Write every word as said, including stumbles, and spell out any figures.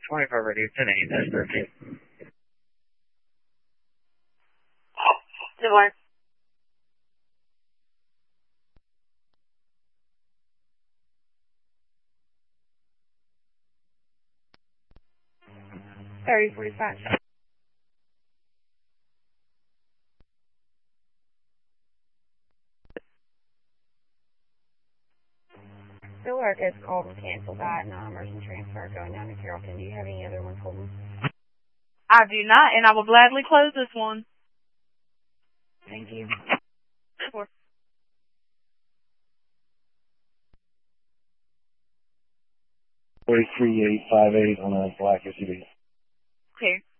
twenty-four ready, ten eight, that's thirteen. Good morning. thirty forty-five. Bill Arcus called to cancel that non-emergency transfer going down to Carrollton. Do you have any other ones holding? I do not, and I will gladly close this one. Thank you. Sure. forty-three eight five eight on a black S U V. Okay.